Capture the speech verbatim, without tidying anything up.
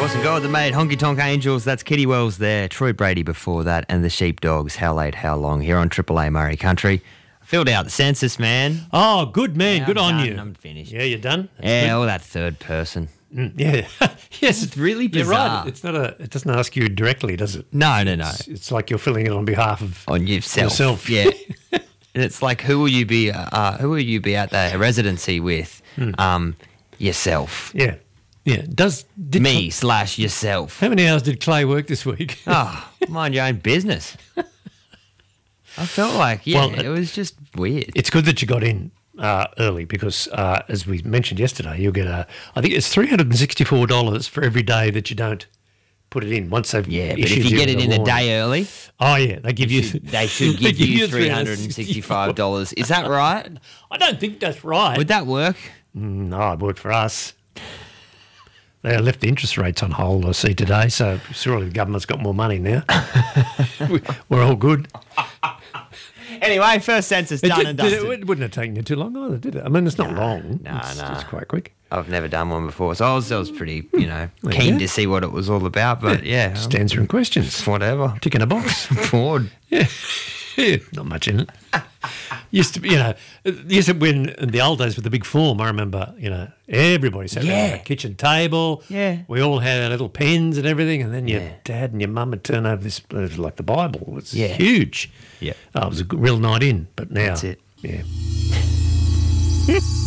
Awesome God that made Honky Tonk Angels. That's Kitty Wells there. Troy Brady before that. And the Sheepdogs. How late, how long? Here on Triple A Murray Country. I filled out the census, man. Oh, good man. Yeah, good I'm on done. you. I'm finished. Yeah, you're done? That's yeah, good. all that third person. Mm, yeah. Yes. It's really You're bizarre. right. It's not a, it doesn't ask you directly, does it? No, no, no. It's, it's like you're filling it on behalf of On yourself. yourself. Yeah. And it's like, who will you be? Uh, who will you be at the residency with? Um, yourself. Yeah. Yeah. Does did Me slash yourself. How many hours did Clay work this week? Oh, mind your own business. I felt like, yeah, Well, it was just weird. It's good that you got in uh, early because, uh, as we mentioned yesterday, you'll get a. I think it's three hundred and sixty-four dollars for every day that you don't put it in. Once they've Yeah, but issued if you get the it in a warning. day early, oh yeah, they give you. they should they give you three hundred and sixty-five dollars. Is that right? I don't think that's right. Would that work? No, it worked for us. They left the interest rates on hold, I see today, so surely the government's got more money now. We- We're all good. Anyway, first census It, done did- and did dusted. it, it wouldn't have taken you too long either, did it? I mean, it's not long. no, it's, no. it's quite quick. I've never done one before, so I was, I was pretty, you know, There you keen go. to see what it was all about. But yeah, Just answering questions. whatever. Ticking a box. Forward. Yeah. Yeah, not much in it. Used to be, you know, used to when in the old days with the big form, I remember, you know, everybody sat around Yeah. the kitchen table. Yeah. We all had our little pens and everything, and then your Yeah. dad and your mum would turn over this, it was like the Bible. It was Yeah. huge. Yeah. Oh, it was a good, real night in, but now. That's it. Yeah.